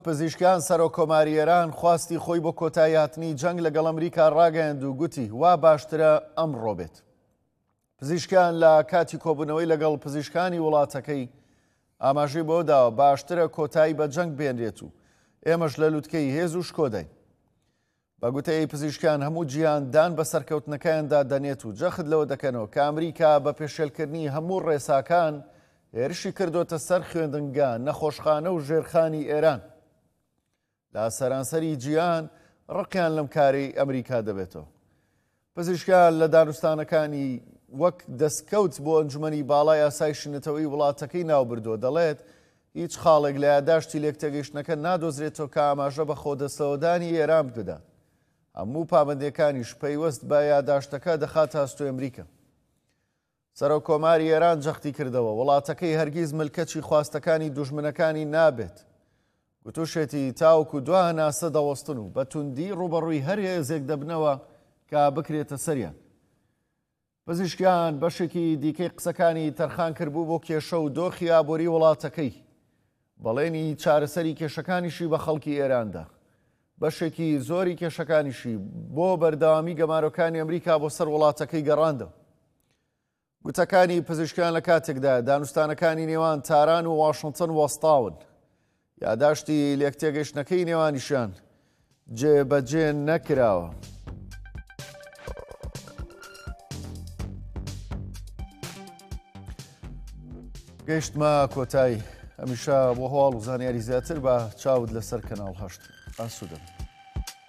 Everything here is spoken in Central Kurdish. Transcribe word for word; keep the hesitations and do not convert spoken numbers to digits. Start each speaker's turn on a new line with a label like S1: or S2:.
S1: پزیشکان سەرۆکۆماری ئێران خواستی خۆی بۆ کۆتایی هاتنی جەنگ لەگەڵ ئەمریکا ڕاگەیاند و گوتی وا باشترە ئەمڕۆ بێت. پزیشکان لە کاتی کۆبوونەوەی لەگەڵ پزیشکانی وڵاتەکەی ئاماژەی بۆ داوە باشترە کۆتایی بە جەنگ بێنرێت و ئێمەش لە لووتکەی هێز و شکۆدەین. بە گوتەی پزیشکان هەموو جیهاندان بە سەرکەوتنەکەیاندا دەنێت و جەخت لەوە دەکەنەوە کە ئەمریکا بە پێشێلکردنی هەموو ڕێساکان هێرشی کردوتە سەر خوێندنگان، نەخۆشخانە و ژێرخانی ئێران. لە سەرانسەری جیهان ڕقیان لەم کارەی ئەمریکا دەبێتەوە. پزیشکان لە دانوستانەکانی وەک دەستکەوت بۆ ئەنجومەنی باڵای یاسای شنتەوەی وڵاتەکەی ناوبردووە دەڵێت هیچ خاڵێک لە یادداشتی لێکتێگەیشتنەکە نادۆزرێتەوە کە ئاماژە بە خۆدەستەوەدانی ئێران بدات. هەموو پابەندیەکانیش پەیوەست بە یادداشتەکە دەخاتە هەستوی ئەمریکا. سەرۆکۆماری ئێران جەختی کردەوە وڵاتەکەی هەرگیز ملکەتی خواستەکانی دوژمنەکانی نابێت. گوتوشێتی تاوکو دو هەناسە دەوەستن و بە توندی ڕوبەڕووی هەر هێزێک دەبنەوە کە بکرێتە سەریان. پزیشکیان بەشێکی دیکەی قسەکانی تەرخان کردبوو بۆ کێشە و دۆخی ئابووری وڵاتەکەی. بەڵێنی چارەسەری کێشەکانیشی بە خەڵکی ئێراندا. بەشێکی زۆری کێشەکانیشی بۆ بەردەوامی گەمارۆکانی ئەمریکا بۆ سەر وڵاتەکەی گەڕاندەوە. گوتەکانی پزیشکیان لە کاتێکدا دانوستانەکانی نێوان تاران و واشنگتن وەستاون. یادداشتی لێکتێگەیشتنەکەی نێوانیشان جێبەجێ نەکراوە. گەیشتمە کۆتایی هەمیشە بۆ هەواڵ و زانیاری زیاتر بە چاود لەسەر کەناڵ هەشت ئاسوودەم.